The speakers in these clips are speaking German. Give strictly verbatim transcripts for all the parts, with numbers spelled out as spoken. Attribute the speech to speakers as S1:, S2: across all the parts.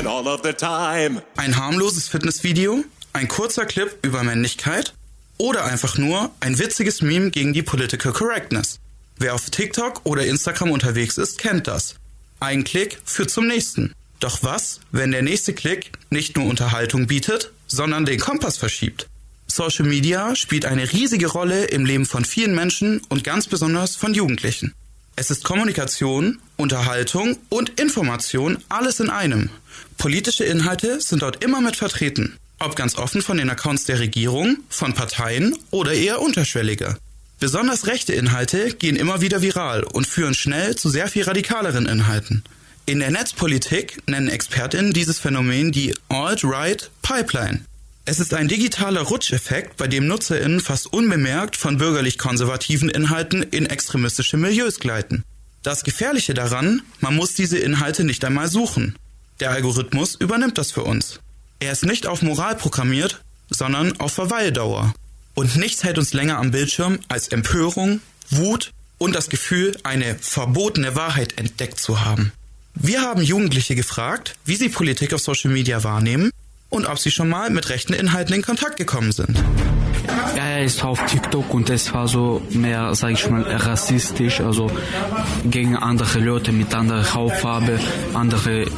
S1: and all of the time.
S2: Ein harmloses Fitnessvideo, ein kurzer Clip über Männlichkeit oder einfach nur ein witziges Meme gegen die Political Correctness. Wer auf TikTok oder Instagram unterwegs ist, kennt das. Ein Klick führt zum nächsten. Doch was, wenn der nächste Klick nicht nur Unterhaltung bietet, sondern den Kompass verschiebt? Social Media spielt eine riesige Rolle im Leben von vielen Menschen und ganz besonders von Jugendlichen. Es ist Kommunikation, Unterhaltung und Information alles in einem. Politische Inhalte sind dort immer mit vertreten. Ob ganz offen von den Accounts der Regierung, von Parteien oder eher unterschwelliger. Besonders rechte Inhalte gehen immer wieder viral und führen schnell zu sehr viel radikaleren Inhalten. In der Netzpolitik nennen ExpertInnen dieses Phänomen die Alt-Right Pipeline. Es ist ein digitaler Rutscheffekt, bei dem NutzerInnen fast unbemerkt von bürgerlich-konservativen Inhalten in extremistische Milieus gleiten. Das Gefährliche daran, man muss diese Inhalte nicht einmal suchen. Der Algorithmus übernimmt das für uns. Er ist nicht auf Moral programmiert, sondern auf Verweildauer. Und nichts hält uns länger am Bildschirm als Empörung, Wut und das Gefühl, eine verbotene Wahrheit entdeckt zu haben. Wir haben Jugendliche gefragt, wie sie Politik auf Social Media wahrnehmen und ob sie schon mal mit rechten Inhalten in Kontakt gekommen sind.
S3: Ja, er ist auf TikTok und es war so mehr, sag ich mal, rassistisch, also gegen andere Leute mit anderer Hautfarbe, andere,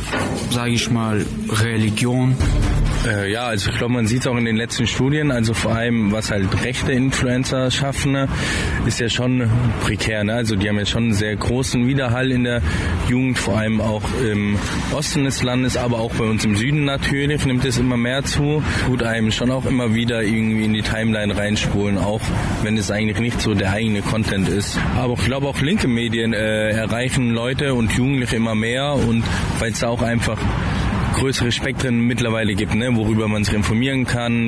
S3: sag ich mal, Religion.
S4: Äh, ja, also ich glaube, man sieht es auch in den letzten Studien, also vor allem, was halt rechte Influencer schaffen, ne, ist ja schon prekär. Ne? Also die haben ja schon einen sehr großen Widerhall in der Jugend, vor allem auch im Osten des Landes, aber auch bei uns im Süden natürlich nimmt es immer mehr zu. Tut einem schon auch immer wieder irgendwie in die Timeline reinspulen, auch wenn es eigentlich nicht so der eigene Content ist. Aber ich glaube auch linke Medien äh, erreichen Leute und Jugendliche immer mehr, und weil es da auch einfach größere Spektren mittlerweile gibt, ne, worüber man sich informieren kann.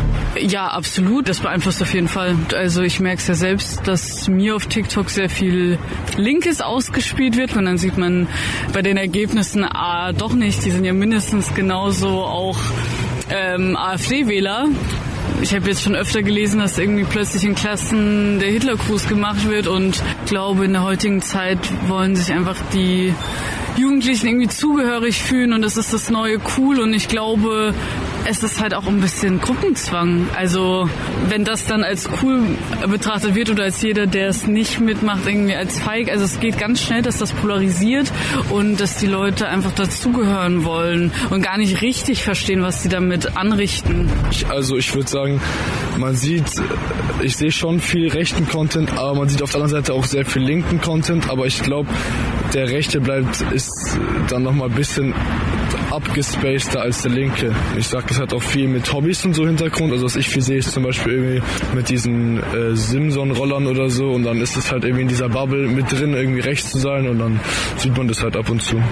S5: Ja, absolut. Das beeinflusst auf jeden Fall. Also ich merke es ja selbst, dass mir auf TikTok sehr viel Linkes ausgespielt wird, und dann sieht man bei den Ergebnissen, ah, doch nicht, die sind ja mindestens genauso auch ähm, AfD-Wähler. Ich habe jetzt schon öfter gelesen, dass irgendwie plötzlich in Klassen der Hitlergruß gemacht wird, und ich glaube, in der heutigen Zeit wollen sich einfach die Jugendlichen irgendwie zugehörig fühlen, und das ist das neue Cool, und ich glaube, es ist halt auch ein bisschen Gruppenzwang. Also wenn das dann als cool betrachtet wird oder als jeder, der es nicht mitmacht, irgendwie als feig, also es geht ganz schnell, dass das polarisiert und dass die Leute einfach dazugehören wollen und gar nicht richtig verstehen, was sie damit anrichten.
S6: Ich, also ich würde sagen, man sieht, ich sehe schon viel rechten Content, aber man sieht auf der anderen Seite auch sehr viel linken Content, aber ich glaube, der Rechte bleibt, ist dann nochmal ein bisschen abgespaceder als der Linke. Ich sag, es hat auch viel mit Hobbys und so Hintergrund. Also was ich viel sehe, ist zum Beispiel irgendwie mit diesen äh, Simson-Rollern oder so, und dann ist es halt irgendwie in dieser Bubble mit drin, irgendwie rechts zu sein, und dann sieht man das halt ab und zu.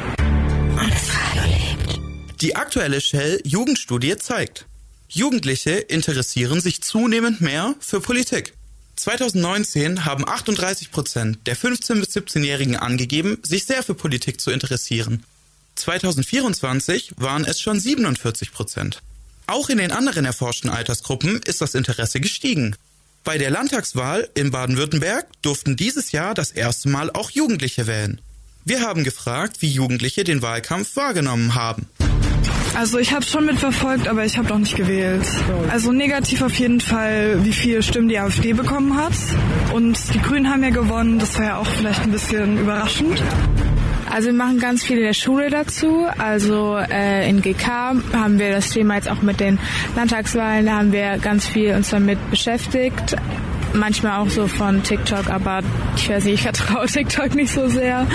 S2: Die aktuelle Shell-Jugendstudie zeigt, Jugendliche interessieren sich zunehmend mehr für Politik. zwanzig neunzehn haben achtunddreißig Prozent der fünfzehn- bis siebzehnjährigen angegeben, sich sehr für Politik zu interessieren. zwanzig vierundzwanzig waren es schon siebenundvierzig Prozent. Auch in den anderen erforschten Altersgruppen ist das Interesse gestiegen. Bei der Landtagswahl in Baden-Württemberg durften dieses Jahr das erste Mal auch Jugendliche wählen. Wir haben gefragt, wie Jugendliche den Wahlkampf wahrgenommen haben.
S7: Also ich habe es schon mitverfolgt, aber ich habe noch nicht gewählt. Also negativ auf jeden Fall, wie viele Stimmen die AfD bekommen hat. Und die Grünen haben ja gewonnen, das war ja auch vielleicht ein bisschen überraschend.
S8: Also wir machen ganz viel in der Schule dazu. Also äh, in G K haben wir das Thema jetzt auch mit den Landtagswahlen, da haben wir ganz viel uns damit beschäftigt. Manchmal auch so von TikTok, aber ich weiß nicht, ich vertraue TikTok nicht so sehr.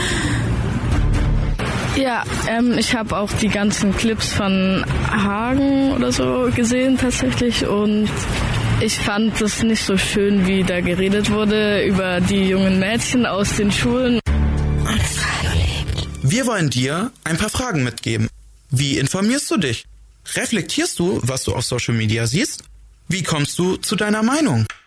S9: Ja, ähm, ich habe auch die ganzen Clips von Hagen oder so gesehen tatsächlich, und ich fand es nicht so schön, wie da geredet wurde über die jungen Mädchen aus den Schulen.
S2: Wir wollen dir ein paar Fragen mitgeben. Wie informierst du dich? Reflektierst du, was du auf Social Media siehst? Wie kommst du zu deiner Meinung?